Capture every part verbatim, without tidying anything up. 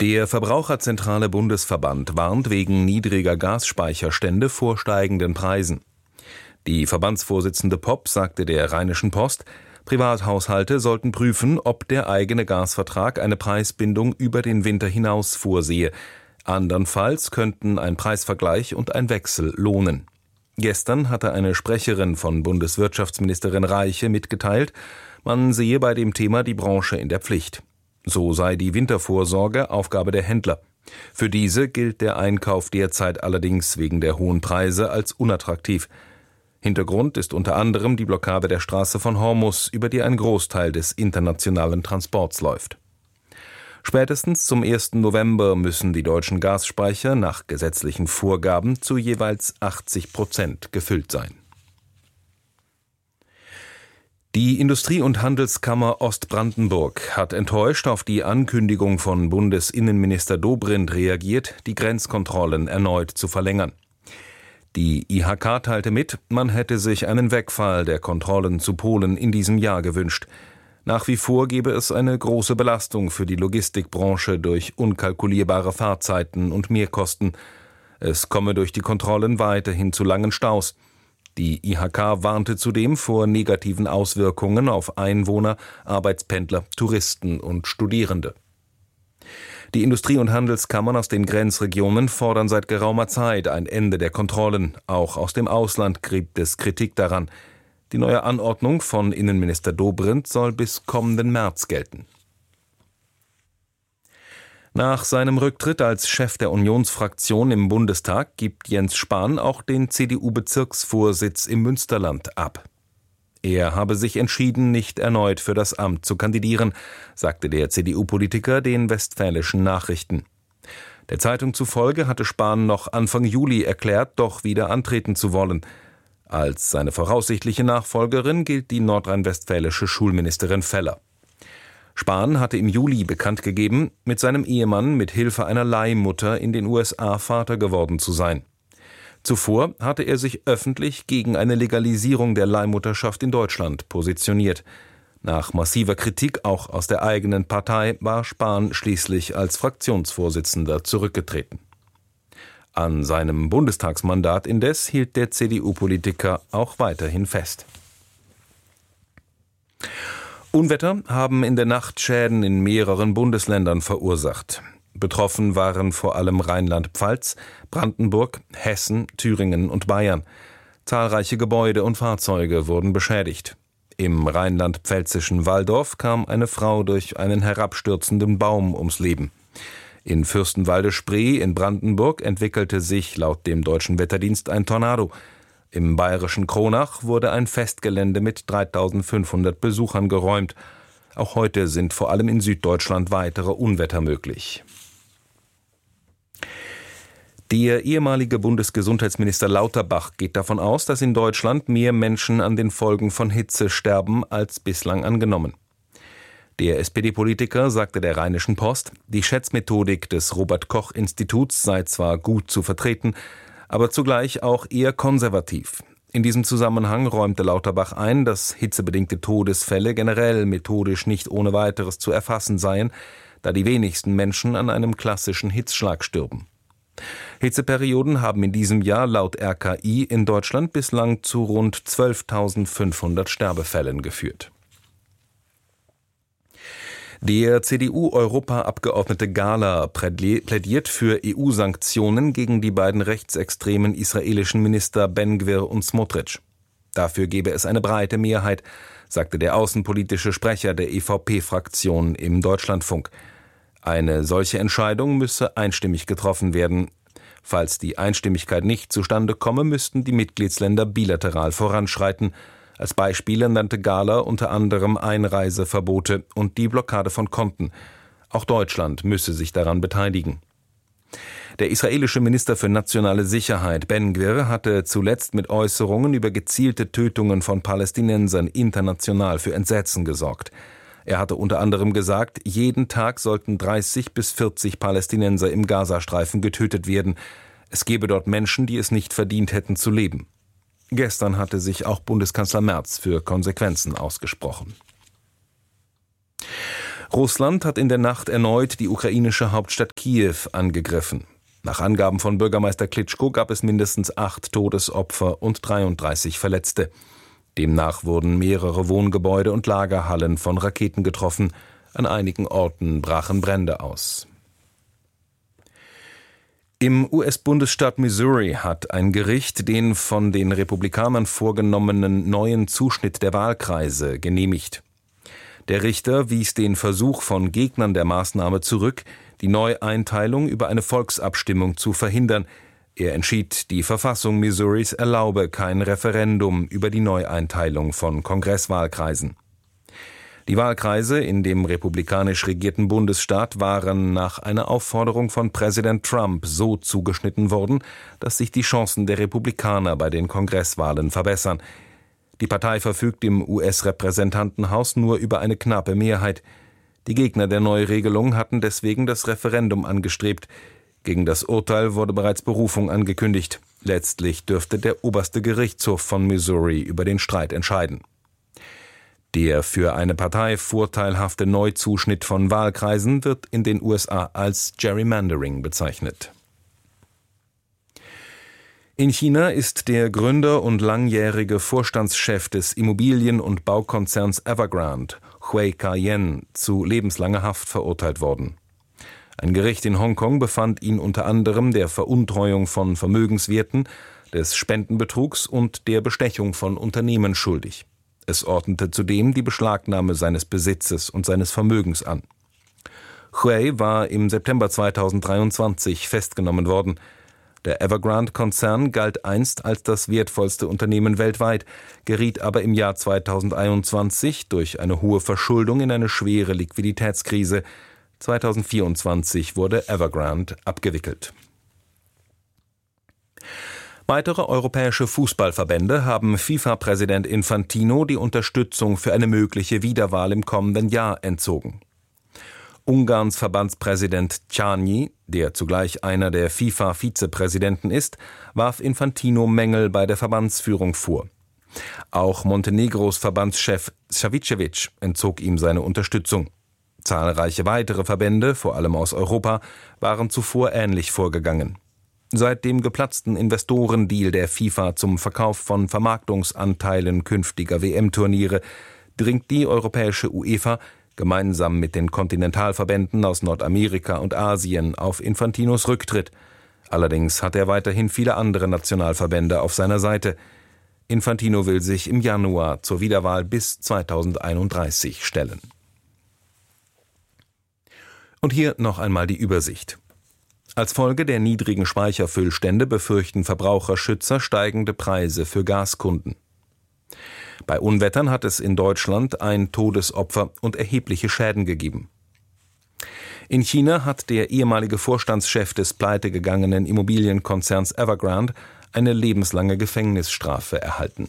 Der Verbraucherzentrale Bundesverband warnt wegen niedriger Gasspeicherstände vor steigenden Preisen. Die Verbandsvorsitzende Popp sagte der Rheinischen Post, Privathaushalte sollten prüfen, ob der eigene Gasvertrag eine Preisbindung über den Winter hinaus vorsehe. Andernfalls könnten ein Preisvergleich und ein Wechsel lohnen. Gestern hatte eine Sprecherin von Bundeswirtschaftsministerin Reiche mitgeteilt, man sehe bei dem Thema die Branche in der Pflicht. So sei die Wintervorsorge Aufgabe der Händler. Für diese gilt der Einkauf derzeit allerdings wegen der hohen Preise als unattraktiv. Hintergrund ist unter anderem die Blockade der Straße von Hormuz, über die ein Großteil des internationalen Transports läuft. Spätestens zum ersten November müssen die deutschen Gasspeicher nach gesetzlichen Vorgaben zu jeweils achtzig Prozent gefüllt sein. Die Industrie- und Handelskammer Ostbrandenburg hat enttäuscht auf die Ankündigung von Bundesinnenminister Dobrindt reagiert, die Grenzkontrollen erneut zu verlängern. Die I H K teilte mit, man hätte sich einen Wegfall der Kontrollen zu Polen in diesem Jahr gewünscht. Nach wie vor gebe es eine große Belastung für die Logistikbranche durch unkalkulierbare Fahrzeiten und Mehrkosten. Es komme durch die Kontrollen weiterhin zu langen Staus. Die I H K warnte zudem vor negativen Auswirkungen auf Einwohner, Arbeitspendler, Touristen und Studierende. Die Industrie- und Handelskammern aus den Grenzregionen fordern seit geraumer Zeit ein Ende der Kontrollen. Auch aus dem Ausland gibt es Kritik daran. Die neue Anordnung von Innenminister Dobrindt soll bis kommenden März gelten. Nach seinem Rücktritt als Chef der Unionsfraktion im Bundestag gibt Jens Spahn auch den C D U-Bezirksvorsitz im Münsterland ab. Er habe sich entschieden, nicht erneut für das Amt zu kandidieren, sagte der C D U-Politiker den Westfälischen Nachrichten. Der Zeitung zufolge hatte Spahn noch Anfang Juli erklärt, doch wieder antreten zu wollen. Als seine voraussichtliche Nachfolgerin gilt die nordrhein-westfälische Schulministerin Feller. Spahn hatte im Juli bekannt gegeben, mit seinem Ehemann mit Hilfe einer Leihmutter in den U S A Vater geworden zu sein. Zuvor hatte er sich öffentlich gegen eine Legalisierung der Leihmutterschaft in Deutschland positioniert. Nach massiver Kritik auch aus der eigenen Partei war Spahn schließlich als Fraktionsvorsitzender zurückgetreten. An seinem Bundestagsmandat indes hielt der C D U-Politiker auch weiterhin fest. Unwetter haben in der Nacht Schäden in mehreren Bundesländern verursacht. Betroffen waren vor allem Rheinland-Pfalz, Brandenburg, Hessen, Thüringen und Bayern. Zahlreiche Gebäude und Fahrzeuge wurden beschädigt. Im rheinland-pfälzischen Walldorf kam eine Frau durch einen herabstürzenden Baum ums Leben. In Fürstenwalde-Spree in Brandenburg entwickelte sich laut dem Deutschen Wetterdienst ein Tornado. Im bayerischen Kronach wurde ein Festgelände mit dreitausendfünfhundert Besuchern geräumt. Auch heute sind vor allem in Süddeutschland weitere Unwetter möglich. Der ehemalige Bundesgesundheitsminister Lauterbach geht davon aus, dass in Deutschland mehr Menschen an den Folgen von Hitze sterben als bislang angenommen. Der S P D-Politiker sagte der Rheinischen Post, die Schätzmethodik des Robert-Koch-Instituts sei zwar gut zu vertreten, aber zugleich auch eher konservativ. In diesem Zusammenhang räumte Lauterbach ein, dass hitzebedingte Todesfälle generell methodisch nicht ohne weiteres zu erfassen seien, da die wenigsten Menschen an einem klassischen Hitzschlag stürben. Hitzeperioden haben in diesem Jahr laut R K I in Deutschland bislang zu rund zwölftausendfünfhundert Sterbefällen geführt. Der C D U-Europaabgeordnete Gahler plädiert für E U-Sanktionen gegen die beiden rechtsextremen israelischen Minister Ben-Gvir und Smotrich. Dafür gebe es eine breite Mehrheit, sagte der außenpolitische Sprecher der E V P-Fraktion im Deutschlandfunk. Eine solche Entscheidung müsse einstimmig getroffen werden. Falls die Einstimmigkeit nicht zustande komme, müssten die Mitgliedsländer bilateral voranschreiten. Als Beispiele nannte Gahler unter anderem Einreiseverbote und die Blockade von Konten. Auch Deutschland müsse sich daran beteiligen. Der israelische Minister für nationale Sicherheit Ben-Gvir hatte zuletzt mit Äußerungen über gezielte Tötungen von Palästinensern international für Entsetzen gesorgt. Er hatte unter anderem gesagt, jeden Tag sollten dreißig bis vierzig Palästinenser im Gazastreifen getötet werden. Es gebe dort Menschen, die es nicht verdient hätten zu leben. Gestern hatte sich auch Bundeskanzler Merz für Konsequenzen ausgesprochen. Russland hat in der Nacht erneut die ukrainische Hauptstadt Kiew angegriffen. Nach Angaben von Bürgermeister Klitschko gab es mindestens acht Todesopfer und dreiunddreißig Verletzte. Demnach wurden mehrere Wohngebäude und Lagerhallen von Raketen getroffen. An einigen Orten brachen Brände aus. Im U S-Bundesstaat Missouri hat ein Gericht den von den Republikanern vorgenommenen neuen Zuschnitt der Wahlkreise genehmigt. Der Richter wies den Versuch von Gegnern der Maßnahme zurück, die Neueinteilung über eine Volksabstimmung zu verhindern. Er entschied, die Verfassung Missouris erlaube kein Referendum über die Neueinteilung von Kongresswahlkreisen. Die Wahlkreise in dem republikanisch regierten Bundesstaat waren nach einer Aufforderung von Präsident Trump so zugeschnitten worden, dass sich die Chancen der Republikaner bei den Kongresswahlen verbessern. Die Partei verfügt im U S-Repräsentantenhaus nur über eine knappe Mehrheit. Die Gegner der Neuregelung hatten deswegen das Referendum angestrebt. Gegen das Urteil wurde bereits Berufung angekündigt. Letztlich dürfte der oberste Gerichtshof von Missouri über den Streit entscheiden. Der für eine Partei vorteilhafte Neuzuschnitt von Wahlkreisen wird in den U S A als Gerrymandering bezeichnet. In China ist der Gründer und langjährige Vorstandschef des Immobilien- und Baukonzerns Evergrande, Hui Ka-yen, zu lebenslanger Haft verurteilt worden. Ein Gericht in Hongkong befand ihn unter anderem der Veruntreuung von Vermögenswerten, des Spendenbetrugs und der Bestechung von Unternehmen schuldig. Es ordnete zudem die Beschlagnahme seines Besitzes und seines Vermögens an. Hui war im September zweitausenddreiundzwanzig festgenommen worden. Der Evergrande-Konzern galt einst als das wertvollste Unternehmen weltweit, geriet aber im Jahr zweitausendeinundzwanzig durch eine hohe Verschuldung in eine schwere Liquiditätskrise. zweitausendvierundzwanzig wurde Evergrande abgewickelt. Weitere europäische Fußballverbände haben FIFA-Präsident Infantino die Unterstützung für eine mögliche Wiederwahl im kommenden Jahr entzogen. Ungarns Verbandspräsident Czarny, der zugleich einer der FIFA-Vizepräsidenten ist, warf Infantino Mängel bei der Verbandsführung vor. Auch Montenegros Verbandschef Savicevic entzog ihm seine Unterstützung. Zahlreiche weitere Verbände, vor allem aus Europa, waren zuvor ähnlich vorgegangen. Seit dem geplatzten Investorendeal der FIFA zum Verkauf von Vermarktungsanteilen künftiger W M-Turniere dringt die europäische UEFA gemeinsam mit den Kontinentalverbänden aus Nordamerika und Asien auf Infantinos Rücktritt. Allerdings hat er weiterhin viele andere Nationalverbände auf seiner Seite. Infantino will sich im Januar zur Wiederwahl bis zweitausendeinunddreißig stellen. Und hier noch einmal die Übersicht. Als Folge der niedrigen Speicherfüllstände befürchten Verbraucherschützer steigende Preise für Gaskunden. Bei Unwettern hat es in Deutschland ein Todesopfer und erhebliche Schäden gegeben. In China hat der ehemalige Vorstandschef des pleitegegangenen Immobilienkonzerns Evergrande eine lebenslange Gefängnisstrafe erhalten.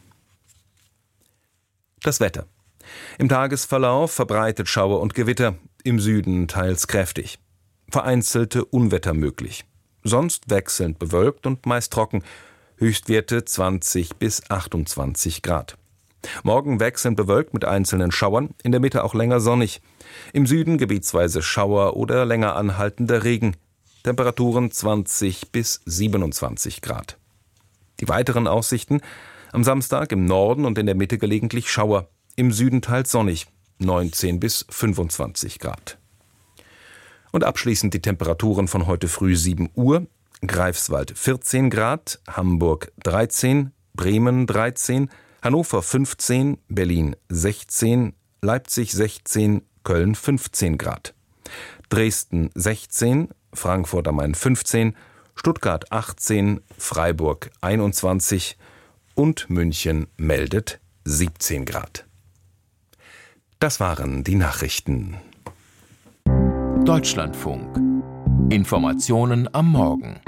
Das Wetter. Im Tagesverlauf verbreitet Schauer und Gewitter, im Süden teils kräftig. Vereinzelte Unwetter möglich. Sonst wechselnd bewölkt und meist trocken. Höchstwerte zwanzig bis achtundzwanzig Grad. Morgen wechselnd bewölkt mit einzelnen Schauern, in der Mitte auch länger sonnig. Im Süden gebietsweise Schauer oder länger anhaltender Regen. Temperaturen zwanzig bis siebenundzwanzig Grad. Die weiteren Aussichten: am Samstag im Norden und in der Mitte gelegentlich Schauer. Im Süden teils sonnig, neunzehn bis fünfundzwanzig Grad. Und abschließend die Temperaturen von heute früh sieben Uhr. Greifswald vierzehn Grad, Hamburg dreizehn, Bremen dreizehn, Hannover fünfzehn, Berlin sechzehn, Leipzig sechzehn, Köln fünfzehn Grad. Dresden sechzehn, Frankfurt am Main fünfzehn, Stuttgart achtzehn, Freiburg einundzwanzig und München meldet siebzehn Grad. Das waren die Nachrichten. Deutschlandfunk. Informationen am Morgen.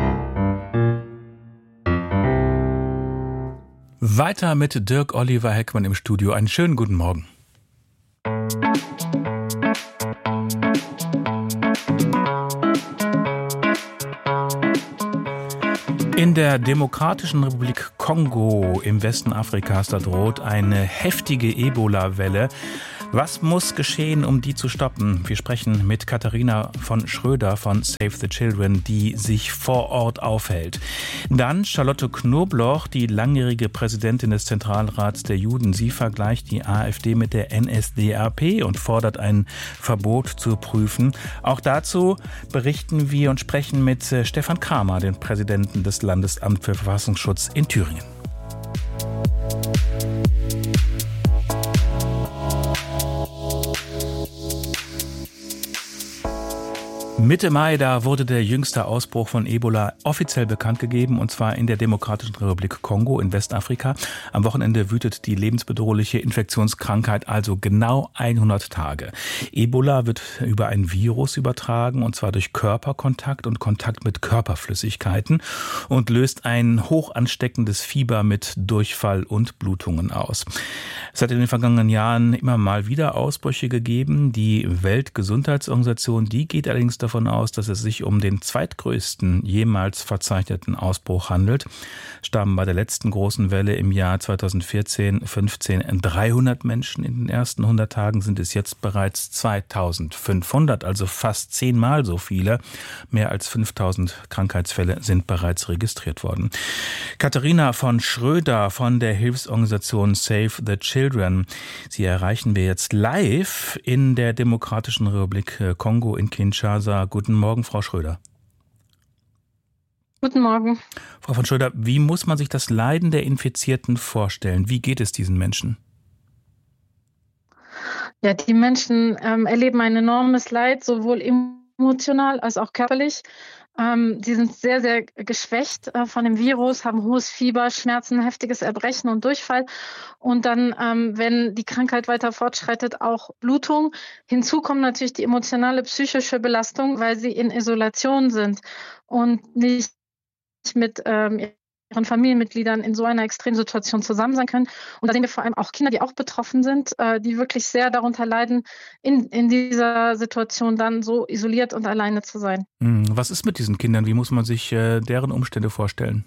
Weiter mit Dirk Oliver Heckmann im Studio. Einen schönen guten Morgen. In der Demokratischen Republik Kongo im Westen Afrikas, da droht eine heftige Ebola-Welle. Was muss geschehen, um die zu stoppen? Wir sprechen mit Katharina von Schröder von Save the Children, die sich vor Ort aufhält. Dann Charlotte Knobloch, die langjährige Präsidentin des Zentralrats der Juden. Sie vergleicht die AfD mit der N S D A P und fordert ein Verbot zu prüfen. Auch dazu berichten wir und sprechen mit Stefan Kramer, dem Präsidenten des Landesamts für Verfassungsschutz in Thüringen. Mitte Mai, da wurde der jüngste Ausbruch von Ebola offiziell bekannt gegeben, und zwar in der Demokratischen Republik Kongo in Westafrika. Am Wochenende wütet die lebensbedrohliche Infektionskrankheit also genau hundert Tage. Ebola wird über ein Virus übertragen, und zwar durch Körperkontakt und Kontakt mit Körperflüssigkeiten, und löst ein hoch ansteckendes Fieber mit Durchfall und Blutungen aus. Es hat in den vergangenen Jahren immer mal wieder Ausbrüche gegeben. Die Weltgesundheitsorganisation, die geht allerdings davon davon aus, dass es sich um den zweitgrößten jemals verzeichneten Ausbruch handelt. Starben bei der letzten großen Welle im Jahr zweitausendvierzehn fünfzehn dreihundert Menschen. In den ersten hundert Tagen sind es jetzt bereits zweitausendfünfhundert, also fast zehnmal so viele. Mehr als fünftausend Krankheitsfälle sind bereits registriert worden. Katharina von Schröder von der Hilfsorganisation Save the Children. Sie erreichen wir jetzt live in der Demokratischen Republik Kongo in Kinshasa. Guten Morgen, Frau Schröder. Guten Morgen. Frau von Schröder, wie muss man sich das Leiden der Infizierten vorstellen? Wie geht es diesen Menschen? Ja, die Menschen ähm, erleben ein enormes Leid, sowohl emotional als auch körperlich. Ähm, die sind sehr, sehr geschwächt äh, von dem Virus, haben hohes Fieber, Schmerzen, heftiges Erbrechen und Durchfall. Und dann, ähm, wenn die Krankheit weiter fortschreitet, auch Blutung. Hinzu kommt natürlich die emotionale, psychische Belastung, weil sie in Isolation sind und nicht mit ähm, ihren Familienmitgliedern in so einer Extremsituation zusammen sein können. Und da sehen wir vor allem auch Kinder, die auch betroffen sind, äh, die wirklich sehr darunter leiden, in, in dieser Situation dann so isoliert und alleine zu sein. Was ist mit diesen Kindern? Wie muss man sich äh, deren Umstände vorstellen?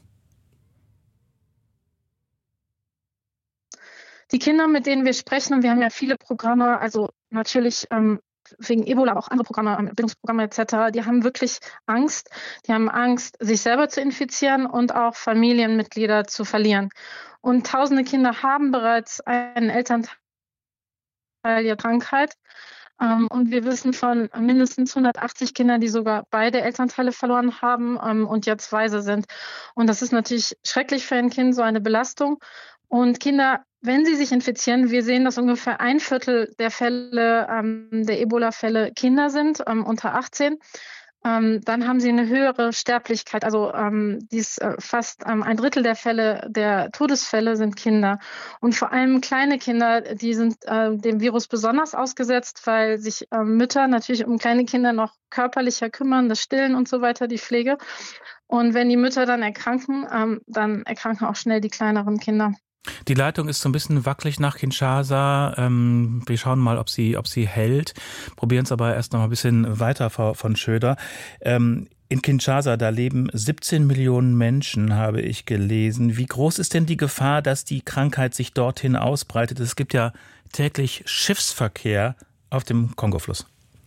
Die Kinder, mit denen wir sprechen, und wir haben ja viele Programme, also natürlich ähm, wegen Ebola auch andere Programme, Bildungsprogramme et cetera, die haben wirklich Angst. Die haben Angst, sich selber zu infizieren und auch Familienmitglieder zu verlieren. Und tausende Kinder haben bereits einen Elternteil ihrer Krankheit. Ähm, und wir wissen von mindestens hundertachtzig Kindern, die sogar beide Elternteile verloren haben ähm, und jetzt Waise sind. Und das ist natürlich schrecklich für ein Kind, so eine Belastung. Und Kinder, wenn sie sich infizieren, wir sehen, dass ungefähr ein Viertel der Fälle, ähm, der Ebola-Fälle Kinder sind, ähm, unter achtzehn. Ähm, dann haben sie eine höhere Sterblichkeit. Also ähm, dies, äh, fast ähm, ein Drittel der Fälle, der Todesfälle sind Kinder. Und vor allem kleine Kinder, die sind äh, dem Virus besonders ausgesetzt, weil sich äh, Mütter natürlich um kleine Kinder noch körperlicher kümmern, das Stillen und so weiter, die Pflege. Und wenn die Mütter dann erkranken, ähm, dann erkranken auch schnell die kleineren Kinder. Die Leitung ist so ein bisschen wackelig nach Kinshasa. Ähm, wir schauen mal, ob sie, ob sie hält. Probieren es aber erst noch mal ein bisschen weiter, Frau von Schröder. Ähm, in Kinshasa, da leben siebzehn Millionen Menschen, habe ich gelesen. Wie groß ist denn die Gefahr, dass die Krankheit sich dorthin ausbreitet? Es gibt ja täglich Schiffsverkehr auf dem Kongofluss.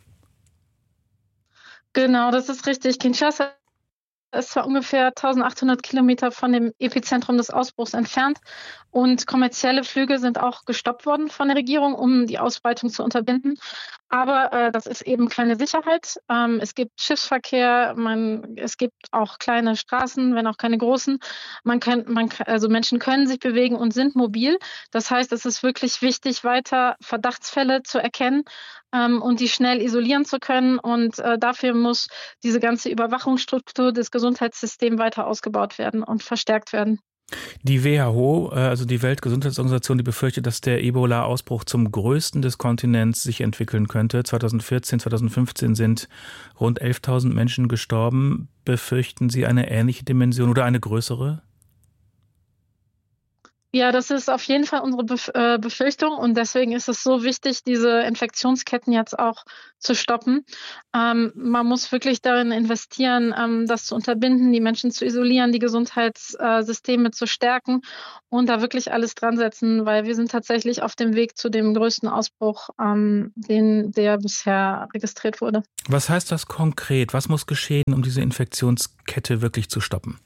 Genau, das ist richtig. Kinshasa ist zwar ungefähr eintausendachthundert Kilometer von dem Epizentrum des Ausbruchs entfernt, und kommerzielle Flüge sind auch gestoppt worden von der Regierung, um die Ausbreitung zu unterbinden. Aber äh, das ist eben keine Sicherheit. Ähm, es gibt Schiffsverkehr, man, es gibt auch kleine Straßen, wenn auch keine großen. Man kann, man, also Menschen können sich bewegen und sind mobil. Das heißt, es ist wirklich wichtig, weiter Verdachtsfälle zu erkennen ähm, und die schnell isolieren zu können. Und äh, dafür muss diese ganze Überwachungsstruktur des Gesundheitssystems weiter ausgebaut werden und verstärkt werden. Die W H O, also die Weltgesundheitsorganisation, die befürchtet, dass der Ebola-Ausbruch zum größten des Kontinents sich entwickeln könnte. zweitausendvierzehn, zweitausendfünfzehn sind rund elftausend Menschen gestorben. Befürchten Sie eine ähnliche Dimension oder eine größere? Ja, das ist auf jeden Fall unsere Bef- äh, Befürchtung und deswegen ist es so wichtig, diese Infektionsketten jetzt auch zu stoppen. Ähm, man muss wirklich darin investieren, ähm, das zu unterbinden, die Menschen zu isolieren, die Gesundheitssysteme zu stärken und da wirklich alles dran setzen, weil wir sind tatsächlich auf dem Weg zu dem größten Ausbruch, ähm, den der bisher registriert wurde. Was heißt das konkret? Was muss geschehen, um diese Infektionskette wirklich zu stoppen?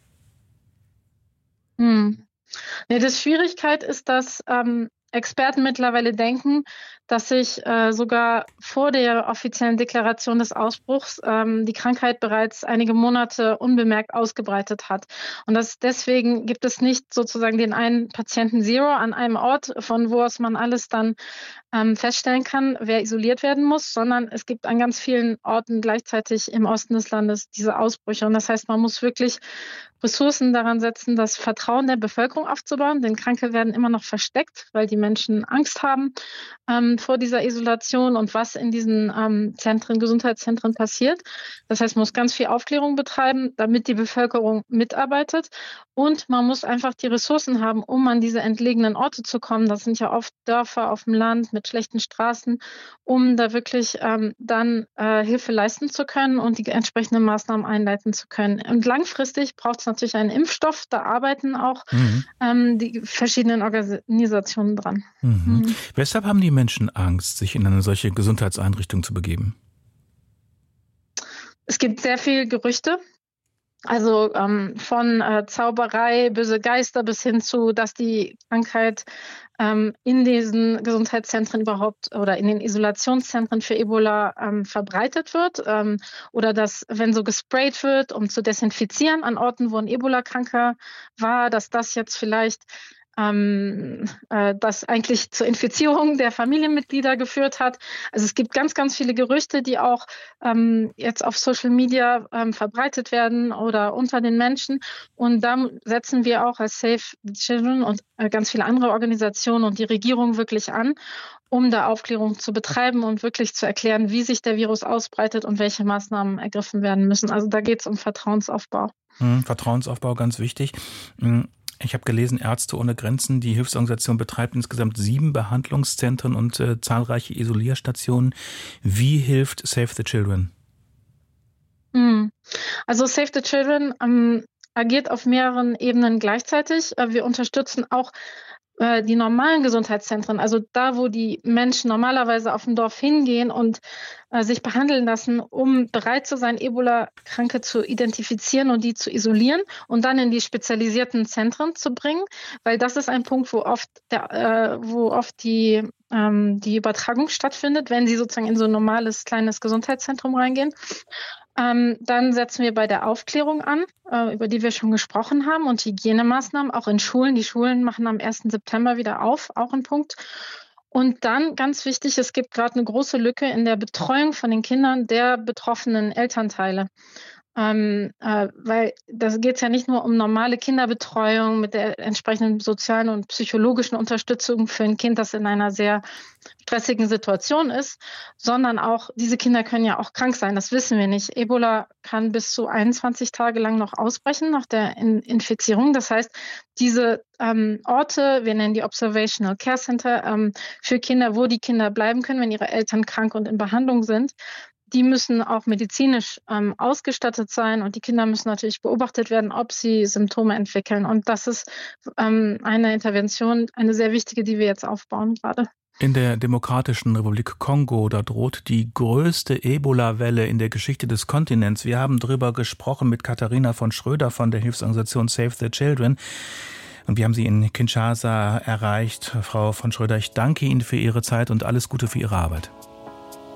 Hm. Ja, die Schwierigkeit ist, dass ähm, Experten mittlerweile denken, dass sich äh, sogar vor der offiziellen Deklaration des Ausbruchs ähm, die Krankheit bereits einige Monate unbemerkt ausgebreitet hat. Und das, deswegen gibt es nicht sozusagen den einen Patienten Zero an einem Ort, von wo aus man alles dann ähm, feststellen kann, wer isoliert werden muss, sondern es gibt an ganz vielen Orten gleichzeitig im Osten des Landes diese Ausbrüche. Und das heißt, man muss wirklich Ressourcen daran setzen, das Vertrauen der Bevölkerung aufzubauen, denn Kranke werden immer noch versteckt, weil die Menschen Angst haben ähm, vor dieser Isolation und was in diesen ähm, Zentren, Gesundheitszentren passiert. Das heißt, man muss ganz viel Aufklärung betreiben, damit die Bevölkerung mitarbeitet und man muss einfach die Ressourcen haben, um an diese entlegenen Orte zu kommen. Das sind ja oft Dörfer auf dem Land mit schlechten Straßen, um da wirklich ähm, dann äh, Hilfe leisten zu können und die entsprechenden Maßnahmen einleiten zu können. Und langfristig braucht es natürlich einen Impfstoff, da arbeiten auch mhm. ähm, die verschiedenen Organisationen dran. Mhm. Mhm. Weshalb haben die Menschen Angst, sich in eine solche Gesundheitseinrichtung zu begeben? Es gibt sehr viele Gerüchte. Also ähm, von äh, Zauberei, böse Geister bis hin zu, dass die Krankheit ähm, in diesen Gesundheitszentren überhaupt oder in den Isolationszentren für Ebola ähm, verbreitet wird ähm, oder dass, wenn so gesprayt wird, um zu desinfizieren an Orten, wo ein Ebola-Kranker war, dass das jetzt vielleicht ähm, äh, das eigentlich zur Infizierung der Familienmitglieder geführt hat. Also es gibt ganz, ganz viele Gerüchte, die auch ähm, jetzt auf Social Media ähm, verbreitet werden oder unter den Menschen. Und da setzen wir auch als Save the Children und äh, ganz viele andere Organisationen und die Regierung wirklich an, um da Aufklärung zu betreiben und wirklich zu erklären, wie sich der Virus ausbreitet und welche Maßnahmen ergriffen werden müssen. Also da geht es um Vertrauensaufbau. Hm, Vertrauensaufbau, ganz wichtig. Hm. Ich habe gelesen, Ärzte ohne Grenzen, die Hilfsorganisation betreibt insgesamt sieben Behandlungszentren und äh, zahlreiche Isolierstationen. Wie hilft Save the Children? Also Save the Children ähm, agiert auf mehreren Ebenen gleichzeitig. Äh, wir unterstützen auch äh, die normalen Gesundheitszentren, also da, wo die Menschen normalerweise auf dem Dorf hingehen und äh, sich behandeln lassen, um bereit zu sein, Ebola-Kranke zu identifizieren und die zu isolieren und dann in die spezialisierten Zentren zu bringen, weil das ist ein Punkt, wo oft, der, äh, wo oft die, ähm, die Übertragung stattfindet, wenn sie sozusagen in so ein normales kleines Gesundheitszentrum reingehen. Ähm, dann setzen wir bei der Aufklärung an, äh, über die wir schon gesprochen haben, und Hygienemaßnahmen, auch in Schulen. Die Schulen machen am ersten September wieder auf, auch ein Punkt. Und dann, ganz wichtig, es gibt gerade eine große Lücke in der Betreuung von den Kindern der betroffenen Elternteile. Ähm, äh, weil da geht es ja nicht nur um normale Kinderbetreuung mit der entsprechenden sozialen und psychologischen Unterstützung für ein Kind, das in einer sehr stressigen Situation ist, sondern auch, diese Kinder können ja auch krank sein, das wissen wir nicht. Ebola kann bis zu einundzwanzig Tage lang noch ausbrechen nach der In- Infizierung. Das heißt, diese ähm, Orte, wir nennen die Observational Care Center, ähm, für Kinder, wo die Kinder bleiben können, wenn ihre Eltern krank und in Behandlung sind, die müssen auch medizinisch ähm, ausgestattet sein und die Kinder müssen natürlich beobachtet werden, ob sie Symptome entwickeln. Und das ist ähm, eine Intervention, eine sehr wichtige, die wir jetzt aufbauen gerade. In der Demokratischen Republik Kongo, da droht die größte Ebola-Welle in der Geschichte des Kontinents. Wir haben darüber gesprochen mit Katharina von Schröder von der Hilfsorganisation Save the Children. Und wir haben Sie in Kinshasa erreicht. Frau von Schröder, ich danke Ihnen für Ihre Zeit und alles Gute für Ihre Arbeit.